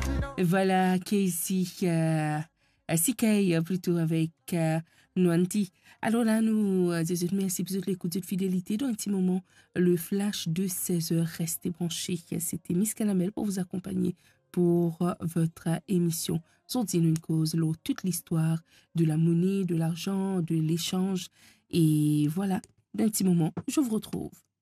Voilà, Casey, CK plutôt avec Nwanti. Alors là, nous désolé, merci pour l'écoute de fidélité. Dans un petit moment, le flash de 16h, restez branchés. C'était Miss Calamel pour vous accompagner pour votre émission. Sur une cause, toute l'histoire de la monnaie, de l'argent, de l'échange. Et voilà, d'un petit moment, je vous retrouve.